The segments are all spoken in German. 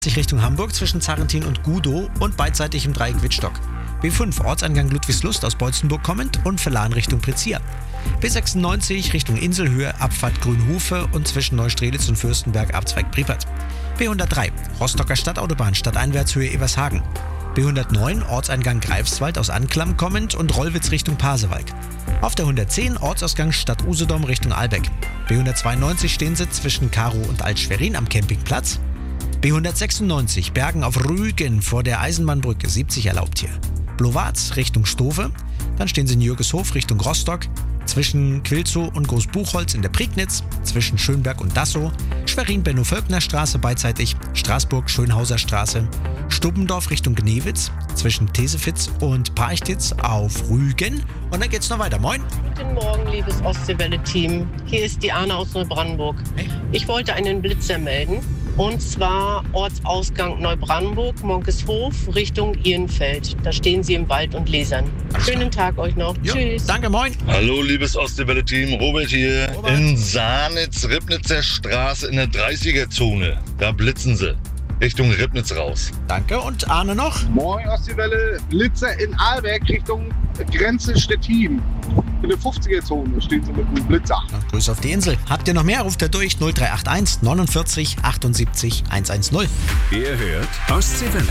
Richtung Hamburg zwischen Zarrentin und Gudow und beidseitig im Dreieck Wittstock. B5 Ortseingang Ludwigslust aus Beutzenburg kommend und Verlan Richtung Prezier. B96 Richtung Inselhöhe, Abfahrt Grünhofe und zwischen Neustrelitz und Fürstenberg Abzweig Priepert. B103 Rostocker Stadtautobahn Stadteinwärtshöhe Evershagen. B109 Ortseingang Greifswald aus Anklam kommend und Rollwitz Richtung Pasewalk. Auf der 110 Ortsausgang Stadt Usedom Richtung Albeck. B192 Stehensitz zwischen Karow und Alt-Schwerin am Campingplatz. B196 Bergen auf Rügen vor der Eisenbahnbrücke 70 erlaubt hier. Blowatz Richtung Stowe, dann stehen Sie in Jürgeshof Richtung Rostock, zwischen Quilzow und Großbuchholz in der Prignitz, zwischen Schönberg und Dassow, Schwerin-Benno-Völkner-Straße beidseitig, Straßburg-Schönhauser-Straße, Stubbendorf Richtung Gnewitz, zwischen Tesefitz und Parchtitz auf Rügen und dann geht's noch weiter. Moin! Guten Morgen, liebes Ostseewelle-Team. Hier ist die Anna aus Neubrandenburg. Hey. Ich wollte einen Blitzer melden. Und zwar Ortsausgang Neubrandenburg, Monkeshof, Richtung Ihrenfeld. Da stehen Sie im Wald und lasern. Schönen Tag euch noch. Jo, Tschüss. danke, moin! Hallo, liebes Ostseewelle-Team, Robert hier. Robert. In Sahnitz-Ribnitzer Straße in der 30er-Zone. Da blitzen sie. Richtung Ribnitz raus. Danke und Arne noch? Moin Ostseewelle, Blitzer in Ahlberg Richtung Grenze Stettin. In der 50er-Zone steht sie mit einem Blitzer. Na, Grüße auf die Insel. Habt ihr noch mehr? Ruft ihr durch 0381 49 78 110. Ihr hört Ostseewelle.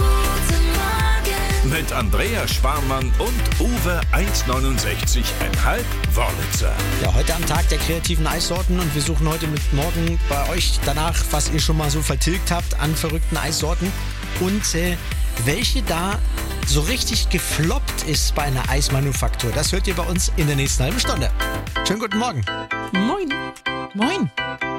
Mit Andrea Sparmann und Uwe 1,69,5 Wörlitzer. Ja, heute am Tag der kreativen Eissorten und wir suchen heute mit morgen bei euch danach, was ihr schon mal so vertilgt habt an verrückten Eissorten und welche da so richtig gefloppt ist bei einer Eismanufaktur. Das hört ihr bei uns in der nächsten halben Stunde. Schönen guten Morgen. Moin. Moin.